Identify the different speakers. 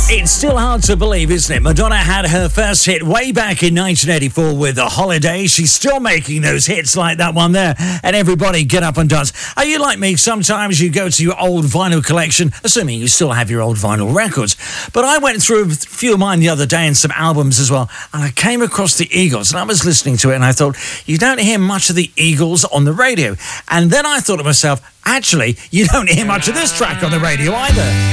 Speaker 1: It's still hard to believe, isn't it? Madonna had her first hit way back in 1984 with The Holiday. She's still making those hits like that one there. And everybody get up and dance. Are you like me? Sometimes you go to your old vinyl collection, assuming you still have your old vinyl records. But I went through a few of mine the other day and some albums as well. And I came across the Eagles and I was listening to it and I thought, you don't hear much of the Eagles on the radio. And then I thought to myself, actually, you don't hear much of this track on the radio either.